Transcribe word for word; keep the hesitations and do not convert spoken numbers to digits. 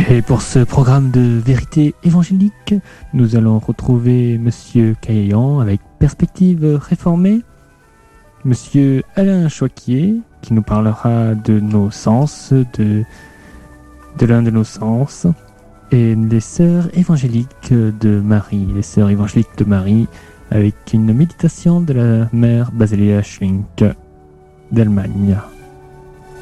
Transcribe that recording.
Et pour ce programme de vérité évangélique, nous allons retrouver Monsieur Caillan avec Perspective réformée, Monsieur Alain Choiquier qui nous parlera de nos sens, de, de l'un de nos sens, et les sœurs évangéliques de Marie, les sœurs évangéliques de Marie, avec une méditation de la mère Basilia Schlink d'Allemagne.